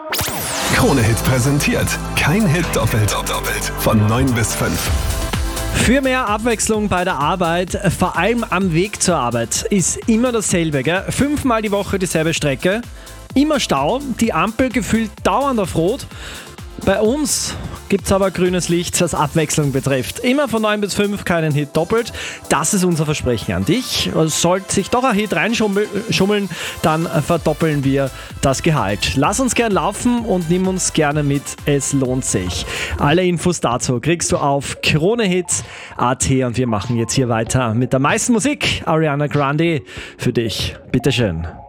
Krone Hit präsentiert. Kein Hit doppelt. Von 9 bis 5. Für mehr Abwechslung bei der Arbeit, vor allem am Weg zur Arbeit, ist immer dasselbe. Gell? 5-mal die Woche dieselbe Strecke, immer Stau, die Ampel gefühlt dauernd auf Rot. Bei uns gibt es aber grünes Licht, was Abwechslung betrifft. Immer von 9 bis 5, keinen Hit doppelt. Das ist unser Versprechen an dich. Sollte sich doch ein Hit reinschummeln, dann verdoppeln wir das Gehalt. Lass uns gern laufen und nimm uns gerne mit. Es lohnt sich. Alle Infos dazu kriegst du auf kronehit.at und wir machen jetzt hier weiter mit der meisten Musik. Ariana Grande für dich. Bitteschön.